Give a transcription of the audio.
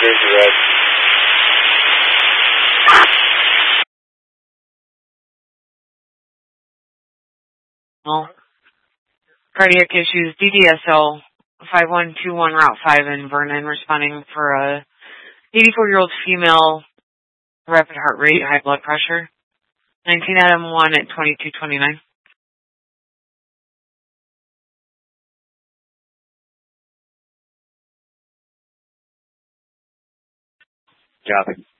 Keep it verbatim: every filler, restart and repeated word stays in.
Jersey Red. Well, cardiac issues, D D S O, five one two one Route five in Vernon, responding for a eighty-four-year-old female, rapid heart rate, high blood pressure. nineteen Adam one at twenty-two twenty-nine. Copy.